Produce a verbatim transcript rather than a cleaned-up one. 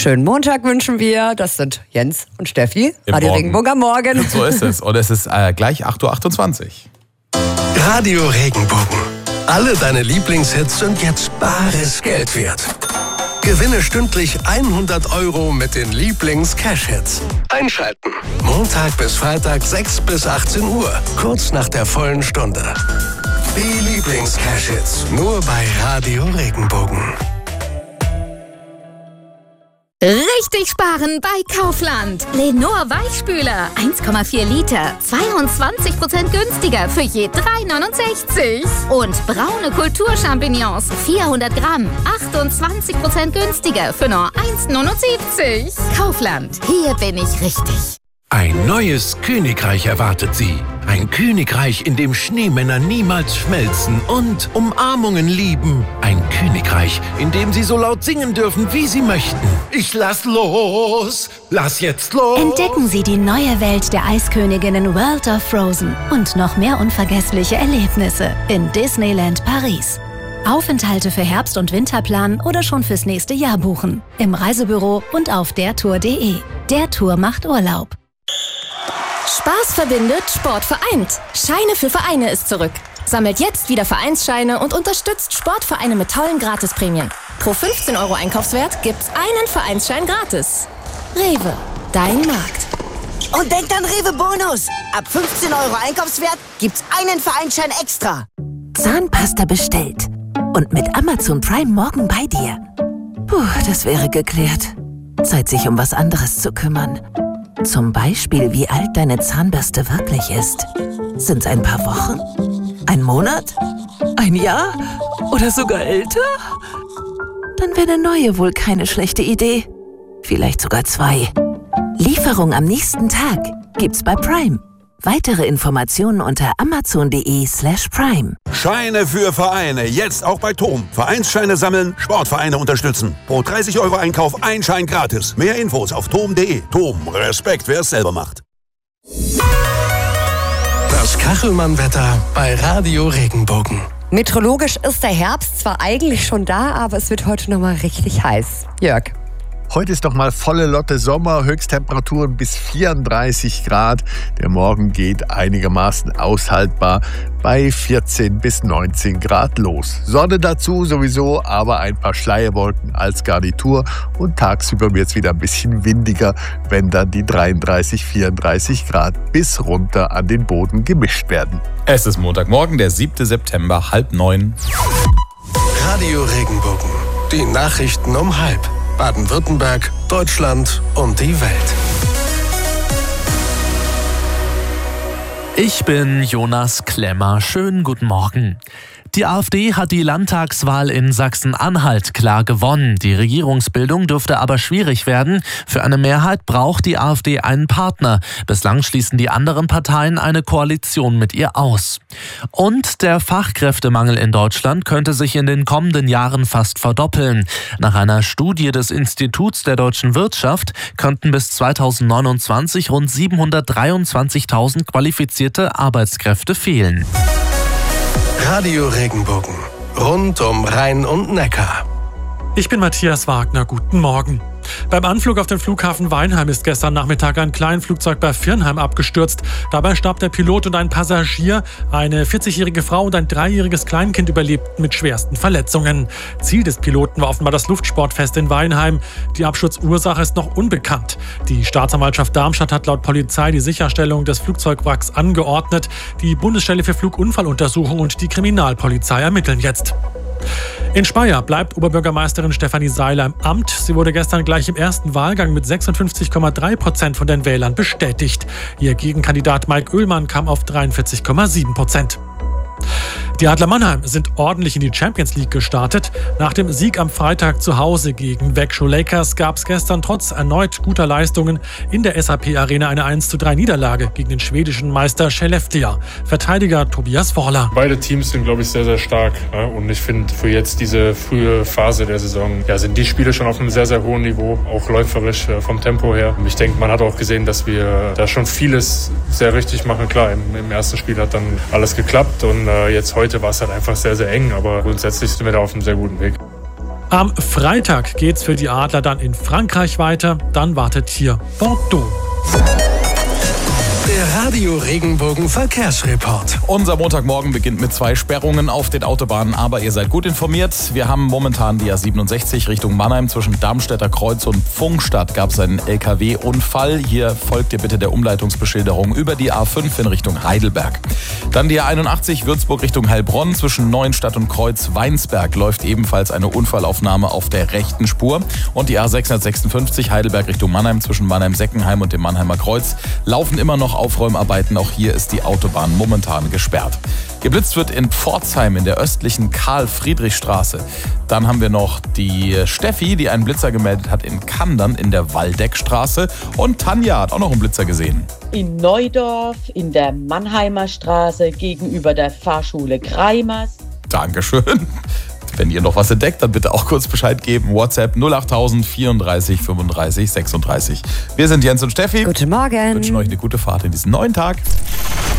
Schönen Montag wünschen wir. Das sind Jens und Steffi. Im Radio Morgen. Regenbogen am Morgen. Und so ist es. Und es ist äh, gleich acht Uhr achtundzwanzig. Radio Regenbogen. Alle deine Lieblingshits sind jetzt bares Geld wert. Gewinne stündlich hundert Euro mit den Lieblings-Cash-Hits. Einschalten. Montag bis Freitag sechs bis achtzehn Uhr. Kurz nach der vollen Stunde. Die Lieblings-Cash-Hits. Nur bei Radio Regenbogen. Richtig sparen bei Kaufland. Lenor Weichspüler, eins Komma vier Liter, zweiundzwanzig Prozent günstiger für je drei neunundsechzig. Und braune Kulturchampignons, vierhundert Gramm, achtundzwanzig Prozent günstiger für nur eins neunundsiebzig. Kaufland, hier bin ich richtig. Ein neues Königreich erwartet Sie. Ein Königreich, in dem Schneemänner niemals schmelzen und Umarmungen lieben. Ein Königreich, in dem Sie so laut singen dürfen, wie Sie möchten. Ich lass los, lass jetzt los. Entdecken Sie die neue Welt der Eisköniginnen World of Frozen und noch mehr unvergessliche Erlebnisse in Disneyland Paris. Aufenthalte für Herbst- und Winterplan oder schon fürs nächste Jahr buchen. Im Reisebüro und auf dertour punkt de. Der Tour macht Urlaub. Spaß verbindet, Sport vereint. Scheine für Vereine ist zurück. Sammelt jetzt wieder Vereinsscheine und unterstützt Sportvereine mit tollen Gratisprämien. Pro fünfzehn Euro Einkaufswert gibt's einen Vereinsschein gratis. Rewe, dein Markt. Und denkt an Rewe Bonus. Ab fünfzehn Euro Einkaufswert gibt's einen Vereinsschein extra. Zahnpasta bestellt. Und mit Amazon Prime morgen bei dir. Puh, das wäre geklärt. Zeit, sich um was anderes zu kümmern. Zum Beispiel, wie alt deine Zahnbürste wirklich ist. Sind's ein paar Wochen? Ein Monat? Ein Jahr? Oder sogar älter? Dann wäre eine neue wohl keine schlechte Idee. Vielleicht sogar zwei. Lieferung am nächsten Tag gibt's bei Prime. Weitere Informationen unter amazon.de slash prime. Scheine für Vereine, jetzt auch bei Tom. Vereinsscheine sammeln, Sportvereine unterstützen. Pro dreißig Euro Einkauf ein Schein gratis. Mehr Infos auf tom punkt de. Tom, Respekt, wer es selber macht. Das Kachelmann-Wetter bei Radio Regenbogen. Meteorologisch ist der Herbst zwar eigentlich schon da, aber es wird heute nochmal richtig heiß. Jörg. Heute ist doch mal volle Lotte Sommer, Höchsttemperaturen bis vierunddreißig Grad. Der Morgen geht einigermaßen aushaltbar bei vierzehn bis neunzehn Grad los. Sonne dazu sowieso, aber ein paar Schleierwolken als Garnitur. Und tagsüber wird es wieder ein bisschen windiger, wenn dann die dreiunddreißig, vierunddreißig Grad bis runter an den Boden gemischt werden. Es ist Montagmorgen, der siebte September, halb neun. Radio Regenbogen. Die Nachrichten um halb. Baden-Württemberg, Deutschland und die Welt. Ich bin Jonas Klemmer. Schönen guten Morgen. Die AfD hat die Landtagswahl in Sachsen-Anhalt klar gewonnen. Die Regierungsbildung dürfte aber schwierig werden. Für eine Mehrheit braucht die AfD einen Partner. Bislang schließen die anderen Parteien eine Koalition mit ihr aus. Und der Fachkräftemangel in Deutschland könnte sich in den kommenden Jahren fast verdoppeln. Nach einer Studie des Instituts der deutschen Wirtschaft könnten bis zweitausendneunundzwanzig rund siebenhundertdreiundzwanzigtausend qualifizierte Arbeitskräfte fehlen. Radio Regenbogen. Rund um Rhein und Neckar. Ich bin Matthias Wagner. Guten Morgen. Beim Anflug auf den Flughafen Weinheim ist gestern Nachmittag ein Kleinflugzeug bei Viernheim abgestürzt. Dabei starb der Pilot und ein Passagier. Eine vierzigjährige Frau und ein dreijähriges Kleinkind überlebten mit schwersten Verletzungen. Ziel des Piloten war offenbar das Luftsportfest in Weinheim. Die Absturzursache ist noch unbekannt. Die Staatsanwaltschaft Darmstadt hat laut Polizei die Sicherstellung des Flugzeugwracks angeordnet. Die Bundesstelle für Flugunfalluntersuchung und die Kriminalpolizei ermitteln jetzt. In Speyer bleibt Oberbürgermeisterin Stefanie Seiler im Amt. Sie wurde gestern gleich im ersten Wahlgang mit sechsundfünfzig Komma drei Prozent von den Wählern bestätigt. Ihr Gegenkandidat Mike Oehlmann kam auf dreiundvierzig Komma sieben Prozent. Die Adler Mannheim sind ordentlich in die Champions League gestartet. Nach dem Sieg am Freitag zu Hause gegen Växjö Lakers gab es gestern trotz erneut guter Leistungen in der S A P-Arena eine eins zu drei Niederlage gegen den schwedischen Meister Skellefteå. Verteidiger Tobias Worler. Beide Teams sind, glaube ich, sehr, sehr stark. Und ich finde, für jetzt diese frühe Phase der Saison ja, sind die Spiele schon auf einem sehr, sehr hohen Niveau, auch läuferisch vom Tempo her. Ich denke, man hat auch gesehen, dass wir da schon vieles sehr richtig machen. Klar, im, im ersten Spiel hat dann alles geklappt und äh, jetzt heute Heute war es halt einfach sehr, sehr eng, aber grundsätzlich sind wir da auf einem sehr guten Weg. Am Freitag geht's für die Adler dann in Frankreich weiter. Dann wartet hier Bordeaux. Der Radio Regenbogen Verkehrsreport. Unser Montagmorgen beginnt mit zwei Sperrungen auf den Autobahnen, aber ihr seid gut informiert. Wir haben momentan die A siebenundsechzig Richtung Mannheim zwischen Darmstädter Kreuz und Pfungstadt gab es einen L K W-Unfall. Hier folgt ihr bitte der Umleitungsbeschilderung über die A fünf in Richtung Heidelberg. Dann die A einundachtzig Würzburg Richtung Heilbronn zwischen Neuenstadt und Kreuz Weinsberg läuft ebenfalls eine Unfallaufnahme auf der rechten Spur. Und die A sechshundertsechsundfünfzig Heidelberg Richtung Mannheim zwischen Mannheim-Seckenheim und dem Mannheimer Kreuz laufen immer noch Aufräumarbeiten. Auch hier ist die Autobahn momentan gesperrt. Geblitzt wird in Pforzheim in der östlichen Karl-Friedrich-Straße. Dann haben wir noch die Steffi, die einen Blitzer gemeldet hat in Kandern in der Waldeckstraße. Und Tanja hat auch noch einen Blitzer gesehen. In Neudorf, in der Mannheimer Straße gegenüber der Fahrschule Greimers. Dankeschön. Wenn ihr noch was entdeckt, dann bitte auch kurz Bescheid geben. WhatsApp null acht tausend vierunddreißig fünfunddreißig sechsunddreißig. Wir sind Jens und Steffi. Guten Morgen. Wir wünschen euch eine gute Fahrt in diesen neuen Tag.